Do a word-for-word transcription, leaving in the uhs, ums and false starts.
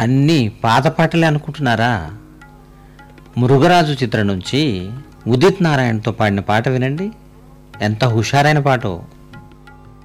అన్నీ పాత పాటలే అనుకుంటున్నారా? మురుగరాజు చిత్రం నుంచి ఉదిత్ నారాయణతో పాడిన పాట వినండి, ఎంత హుషారైన పాటో.